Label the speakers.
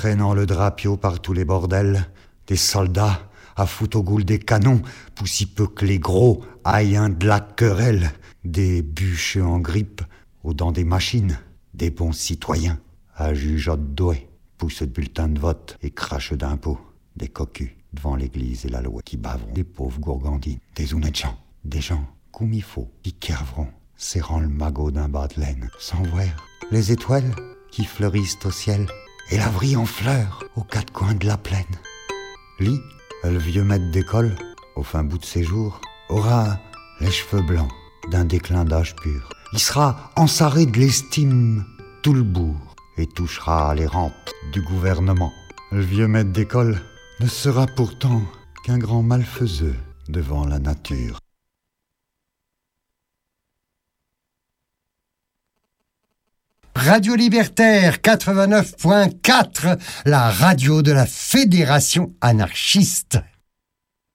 Speaker 1: traînant le drapio par tous les bordels, des soldats à foutre au goule des canons, pour si peu que les gros aillent un de la querelle, des bûcheux en grippe, aux dents des machines, des bons citoyens, à jugeote doué, poussent de bulletins de vote et crachent d'impôts, des cocus devant l'église et la loi qui baveront, des pauvres gourgandines, des honnêtes gens, des gens comme il faut, qui kerveront, serrant le magot d'un bas de laine, sans voir les étoiles qui fleurissent au ciel et la vrille en fleurs aux quatre coins de la plaine. Lui, le vieux maître d'école, au fin bout de ses jours, aura les cheveux blancs d'un déclin d'âge pur. Il sera ensarré de l'estime tout le bourg et touchera les rampes du gouvernement. Le vieux maître d'école ne sera pourtant qu'un grand malfaiseux devant la nature.
Speaker 2: Radio Libertaire 89.4, la radio de la Fédération anarchiste.